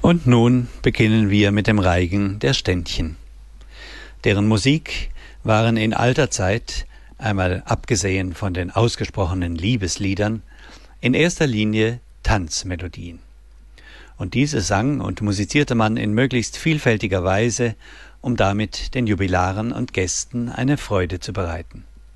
Und nun beginnen wir mit dem Reigen der Ständchen. Deren Musik waren in alter Zeit, einmal abgesehen von den ausgesprochenen Liebesliedern, in erster Linie Tanzmelodien. Und diese sang und musizierte man in möglichst vielfältiger Weise, um damit den Jubilaren und Gästen eine Freude zu bereiten.